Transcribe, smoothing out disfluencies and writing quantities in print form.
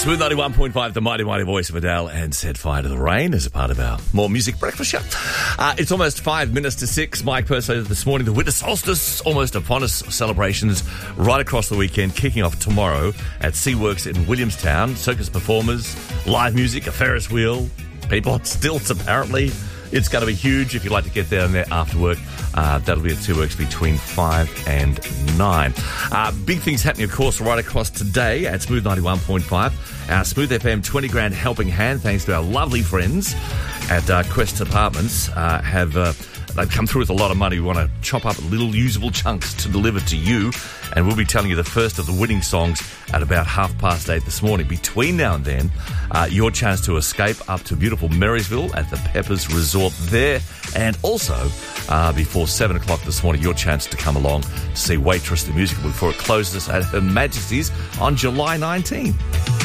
Smooth 91.5, the mighty, mighty voice of Adele, and Set Fire to the Rain as a part of our More Music Breakfast show. It's almost 5 minutes to 6. Mike Purso this morning. The winter solstice almost upon us. Celebrations right across the weekend, kicking off tomorrow at Seaworks in Williamstown. Circus performers, live music, a Ferris wheel, people on stilts apparently. It's going to be huge. If you'd like to get down there after work, that'll be at Seaworks between 5 and 9. Big things happening, of course, right across today at Smooth 91.5. Our Smooth FM 20 grand helping hand, thanks to our lovely friends at Quest Apartments, they've come through with a lot of money. We want to chop up little usable chunks to deliver to you, and we'll be telling you the first of the winning songs at about 8:30 this morning. Between now and then, your chance to escape up to beautiful Marysville at the Peppers Resort there, and also before 7 o'clock this morning, your chance to come along to see Waitress the musical before it closes at Her Majesty's on July 19.